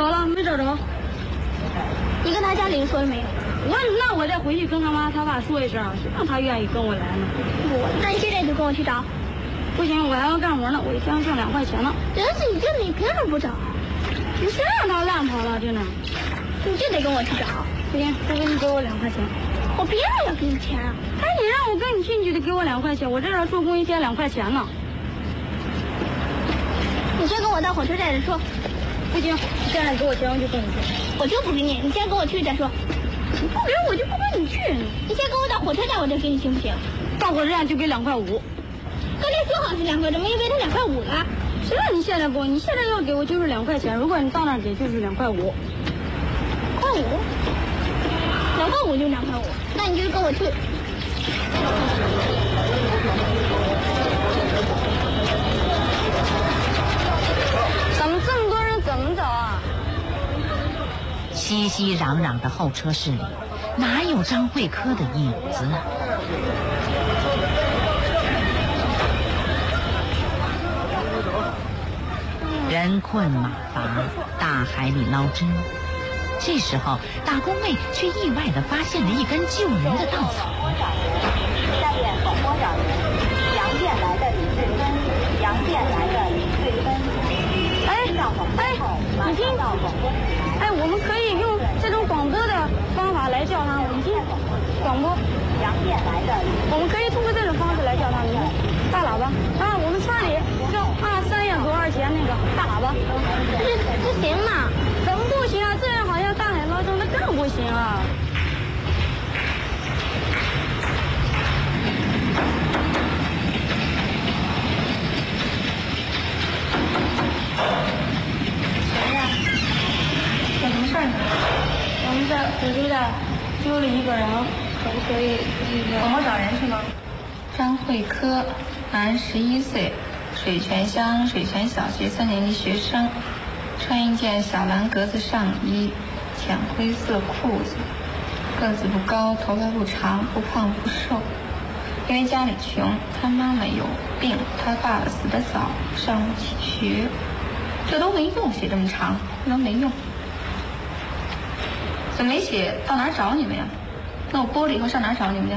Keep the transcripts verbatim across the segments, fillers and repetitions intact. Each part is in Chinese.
找了，没找着。 你跟他家里说了没有？ 我那我再回去跟他妈他爸说一声，谁让他愿意跟我来呢？ 我，那你现在就跟我去找。 不行，我还要干活呢，我一天挣两块钱呢。 人是你这你凭什么不找？ 你谁让他乱跑了？真的， 你就得跟我去找。 不行，除非你给我两块钱。 我凭什么要给你钱啊？ 哎，你让我跟你去，你就得给我两块钱。我这儿做工一天两块钱呢。 你先跟我到火车站再说。 不行，你现在给我钱，我就跟你去。 我就不给你，你先跟我去再说。 你不给我就不跟你去。 你先跟我到火车站，我再给你行不行？ 到火车站就给两块五。 刚才说好是两块，怎么又变成两块五了？ 谁让你现在给我？你现在要给我就是两块钱，如果你到那儿给就是两块五。 块五？两块五就两块五，那你就跟我去。 怎么这么多人？怎么走啊？ 熙熙攘攘的候车室里，哪有张慧科的影子呢？人困马乏，大海里捞针。这时候，打工妹却意外地发现了一根救人的稻草。 下面广播长人，杨店来的李穗芬，杨店来的李穗芬。 哎哎，你听，哎，我们可以用这种广播的方法来叫他。你听，广播， 杨店来的， 我们可以通过这种方式来叫他。你看，大喇叭啊，我们村里叫啊三月多少钱那个大喇叭， 这这行吗？ 怎么不行啊？这样好像大海捞针，那更不行啊！ 谁呀？有什么事儿呢？ 我们在火车站丢了一个人，可不可以？ 广播找人是吗？张慧科，男，十一岁，水泉乡水泉小学三年级学生，穿一件小蓝格子上衣，浅灰色裤子，个子不高，头发不长，不胖不瘦。因为家里穷，他妈妈有病，他爸爸死得早，上不起学。这都没用，写这么长，这都没用。怎么没写？到哪儿找你们呀？那我拨了以后上哪儿找你们去？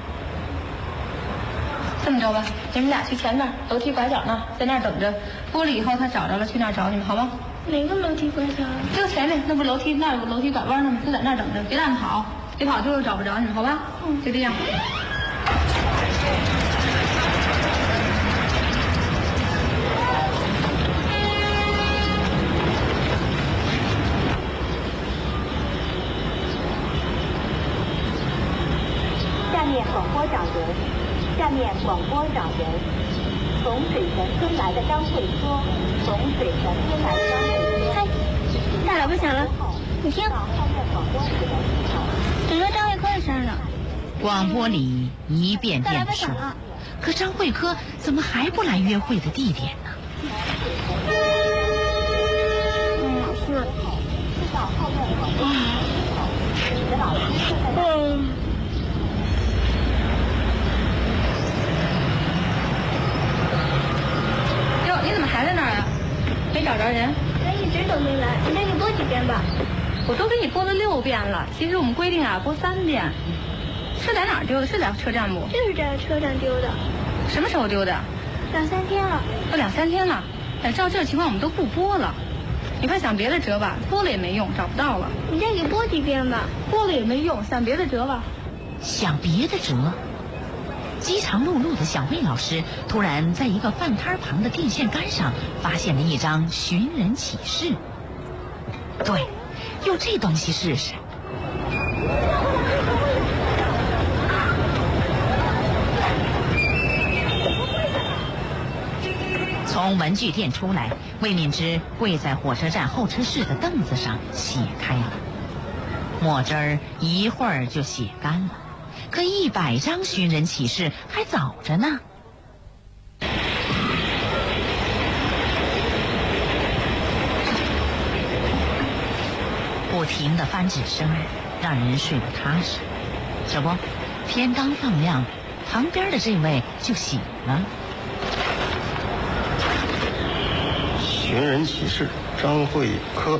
这么着吧，你们俩去前面楼梯拐角那儿，在那儿等着。拨了以后他找着了，去那儿找你们，好吗？ 哪个楼梯拐角？ 就前面，那不楼梯，那有个楼梯拐弯呢吗？就在那儿等着，别乱跑，别跑最后找不着你们，好吧？嗯，就这样。 下面广播找人，下面广播找人。从水泉村来的张慧说，从水泉村来的张慧说。 嗨，大喇叭响了，你听。只说张慧科的声呢。 广播里一遍遍地说，可张慧科怎么还不来约会的地点呢？ 嗯，是。嗯。 哟，你怎么还在那儿啊？没找着人？ 人一直都没来，你再给播几遍吧。 我都给你播了六遍了，其实我们规定啊，播三遍。是在哪儿丢的？是在车站不？ 就是在车站丢的。 什么时候丢的？ 两三天了。 都两三天了。哎，照这情况我们都不播了。你快想别的辙吧，播了也没用，找不到了。 你再给播几遍吧。 播了也没用，想别的辙吧。 想别的辙。饥肠辘辘的小魏老师突然在一个饭摊旁的电线杆上发现了一张寻人启事。对，用这东西试试。从文具店出来，魏敏之跪在火车站候车室的凳子上写开了。墨汁儿一会儿就写干了，可一百张寻人启事还早着呢。不停的翻纸声让人睡不踏实。这不，天刚放亮，旁边的这位就醒了。 寻人启事，张慧科。